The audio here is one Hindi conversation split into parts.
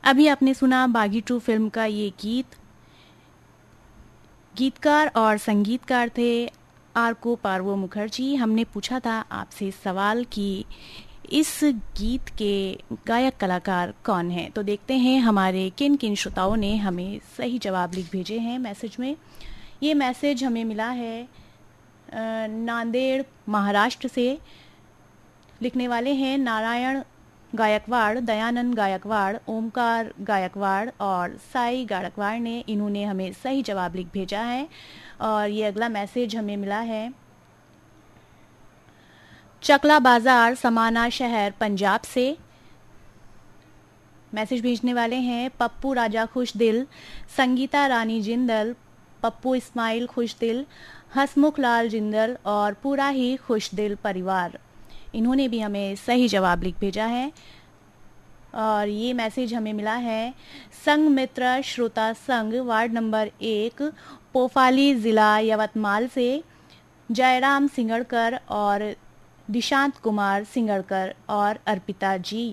अभी आपने सुना बागी 2 फिल्म का ये गीत। गीतकार और संगीतकार थे आरको पार्वो मुखर्जी। हमने पूछा था आपसे सवाल कि इस गीत के गायक कलाकार कौन हैं। तो देखते हैं हमारे किन किन श्रोताओं ने हमें सही जवाब लिख भेजे हैं मैसेज में। ये मैसेज हमें मिला है नांदेड़ महाराष्ट्र से। लिखने वाले हैं नारायण गायकवाड़, दयानंद गायकवाड़, ओमकार गायकवाड़ और साई गायकवाड़ ने। इन्होंने हमें सही जवाब लिख भेजा है। और ये अगला मैसेज हमें मिला है चकला बाजार, समाना शहर, पंजाब से। मैसेज भेजने वाले हैं पप्पू राजा खुशदिल, संगीता रानी जिंदल, पप्पू इस्माइल खुशदिल, हसमुख लाल जिंदल और पूरा ही खुशदिल परिवार। इन्होंने भी हमें सही जवाब लिख भेजा है। और ये मैसेज हमें मिला है संघ मित्र श्रोता संघ, वार्ड नंबर 1, पोफाली, जिला यवतमाल से जयराम सिंगड़कर और दिशांत कुमार सिंगड़कर और अर्पिता जी।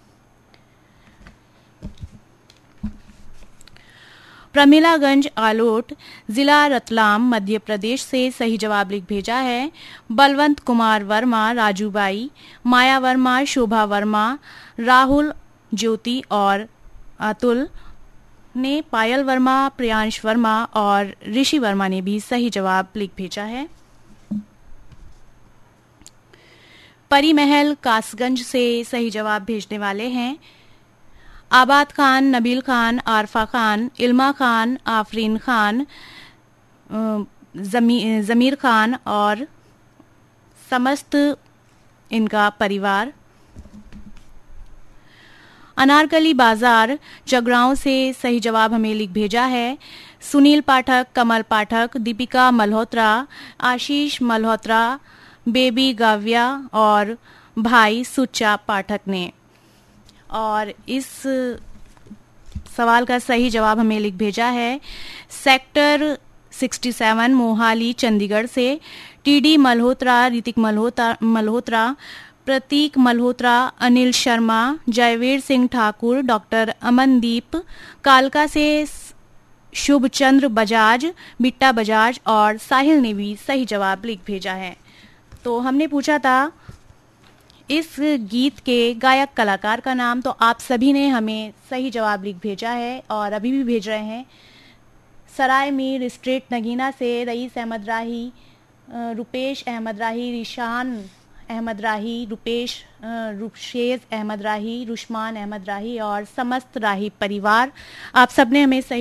प्रमिलागंज आलोट, जिला रतलाम, मध्य प्रदेश से सही जवाब लिख भेजा है बलवंत कुमार वर्मा, राजूबाई, माया वर्मा, शोभा वर्मा, राहुल, ज्योति और अतुल ने। पायल वर्मा, प्रियांश वर्मा और ऋषि वर्मा ने भी सही जवाब लिख भेजा है। परिमहल कासगंज से सही जवाब भेजने वाले हैं आबाद खान, नबील खान, आरफा खान, इल्मा खान, आफरीन खान, जमीर खान और समस्त इनका परिवार। अनारकली बाजार जगरांव से सही जवाब हमें लिख भेजा है सुनील पाठक, कमल पाठक, दीपिका मल्होत्रा, आशीष मल्होत्रा, बेबी गाव्या और भाई सुच्चा पाठक ने। और इस सवाल का सही जवाब हमें लिख भेजा है सेक्टर 67 मोहाली चंडीगढ़ से टीडी मल्होत्रा, ऋतिक मल्होत्रा, प्रतीक मल्होत्रा, अनिल शर्मा, जयवीर सिंह ठाकुर, डॉक्टर अमनदीप, कालका से शुभचंद्र बजाज, बिट्टा बजाज और साहिल ने भी सही जवाब लिख भेजा है। तो हमने पूछा था इस गीत के गायक कलाकार का नाम, तो आप सभी ने हमें सही जवाब लिख भेजा है और अभी भी भेज रहे हैं। सराय मीर स्ट्रीट नगीना से रईस अहमद राही, रुपेश अहमद राही, रिशान अहमद राही, रुशेज अहमद राही, रुश्मान अहमद राही और समस्त राही परिवार। आप सबने हमें सही